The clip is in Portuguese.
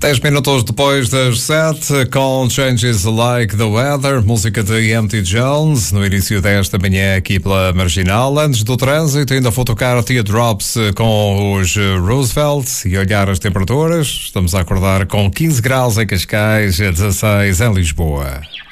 10 minutos depois das 7, com Changes Like the Weather, música de Empty Jones, no início desta manhã aqui pela Marginal. Antes do trânsito, ainda vou tocar Teardrops com os Roosevelt e olhar as temperaturas. Estamos a acordar com 15 graus em Cascais, 16 em Lisboa.